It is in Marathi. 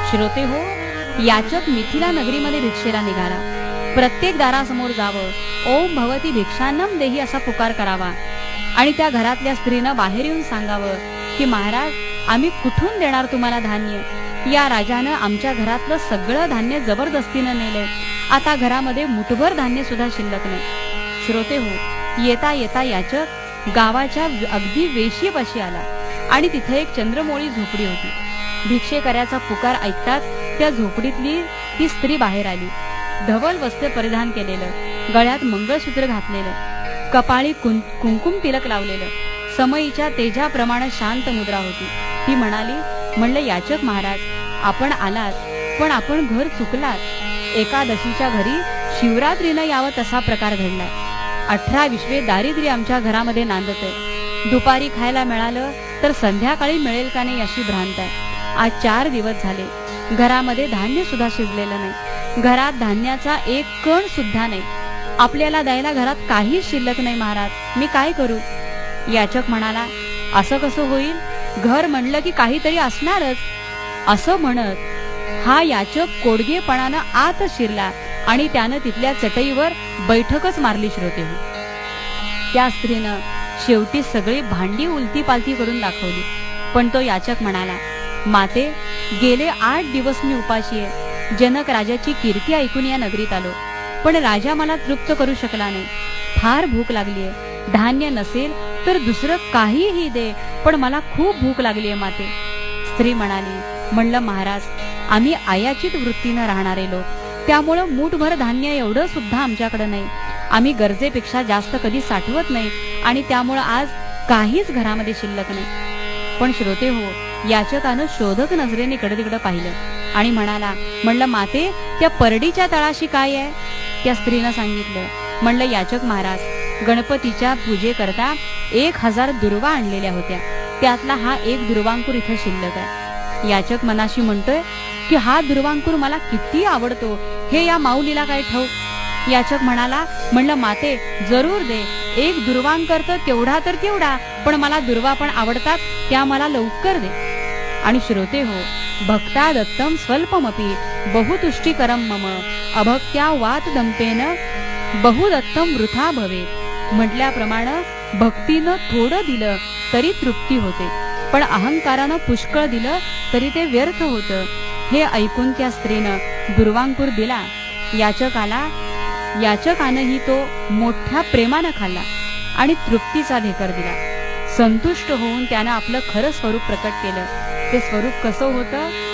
श्रोते हो, याचक मिथिला नगरीमध्ये भिक्षेला निघाला. प्रत्येक दारासमोर जावं, ओम भवती भिक्षान्नम देही असा पुकार करावा आणि त्या घरातल्या स्त्रीनं बाहेर येऊन सांगावं की महाराज, आम्ही कुठून देणार तुम्हाला धान्य? या राजानं आमच्या घरातलं सगळं धान्य जबरदस्तीनं नेलंय. आता घरामध्ये मुठभर धान्य सुद्धा शिल्लक नाही. श्रोते हो, येता येता याचक गावाच्या अगदी वेशीपाशी आला आणि तिथे एक चंद्रमोळी झोपडी होती. भिक्षेकऱ्याचा पुकार ऐकताच त्या झोपडीतली ती स्त्री बाहेर आली. धवल वस्त्र परिधान केलेलं, गळ्यात मंगळसूत्र घातलेलं, कपाळी कुंकुम तिलक लावलेलं, समईच्या तेजाप्रमाणे शांत मुद्रा होती. ती म्हणाली, म्हणलं याचक महाराज, आपण आलात, पण आपण घर चुकलात. एकादशीच्या घरी शिवरात्रीनं यावं तसा प्रकार घडलाय. 18-20 दारिद्र्य आमच्या घरामध्ये नांदतंय. दुपारी खायला मिळालं तर संध्याकाळी मिळेल का नाही अशी भ्रांत आहे. आज 4 दिवस झाले, घरामध्ये धान्य सुद्धा शिजलेलं नाही. घरात धान्याचा एक कण सुद्धा नाही. आपल्याला द्यायला घरात काहीच शिल्लक नाही महाराज, मी काय करू? याचक म्हणाला, असं कसं होईल? घर म्हणलं की काहीतरी असणारच. असं म्हणत हा याचक कोडगेपणानं आत शिरला आणि त्यानं तिथल्या चटईवर बैठकच मारली. श्रोते हो, त्या स्त्रीनं शेवटी सगळी भांडी उलती पालती करून दाखवली. पण तो याचक म्हणाला, माते, गेले 8 दिवस मी उपाशी आहे. जनक राजाची कीर्ती ऐकून या नगरीत आलो, पण राजा मला तृप्त करू शकला नाही. फार भूक लागलीये. धान्य नसेल तर दुसरं काहीही दे, पण मला खूप भूक लागलीये माते. स्त्री म्हणाली, म्हणलं महाराज, आम्ही अयाचित वृत्तीनं राहणारे लोक, त्यामुळं मूठभर धान्य एवढं सुद्धा आमच्याकडे नाही. आम्ही गरजेपेक्षा जास्त कधी साठवत नाही आणि त्यामुळं आज काहीच घरामध्ये शिल्लक नाही. पण श्रोते हो, याचकानं शोधक नजरेने इकडे तिकडे पाहिलं आणि म्हणाला, म्हणलं माते, त्या परडीच्या तळाशी काय आहे? त्या स्त्रीनं सांगितलं, म्हणलं याचक महाराज, गणपतीच्या पूजेकरता 1000 दुर्वा आणलेल्या होत्या, त्यातला हा एक दुर्वांकुर इथं शिल्लक आहे. याचक मनाशी म्हणतोय की हा दुर्वांकुर मला किती आवडतो, हे या माऊलीला काय ठाऊक? याचक म्हणाला, म्हणलं माते, जरूर दे. एक दुर्वांकर तर तेवढा, पण मला दुर्वा पण आवडतात, त्या मला लवकर दे. आणि श्रोते हो, भक्ता दत्तम स्वल्पमपि बहुतुष्टिकरम मम अभक्त्या वात दंपेन बहुदत्तम वृथा भवे. म्हटल्याप्रमाणे भक्तीनं थोडं दिलं तरी तृप्ती होते, पण अहंकारानं पुष्कळ दिलं तरी ते व्यर्थ होतं. हे ऐकून त्या स्त्रीनं दुर्वांकुर दिला. याचकानंही तो मोठ्या प्रेमानं खाल्ला आणि तृप्तीचा ढेकर दिला. संतुष्ट होऊन त्यानं आपलं खरं स्वरूप प्रकट केलं. ते स्वरूप कसं होतं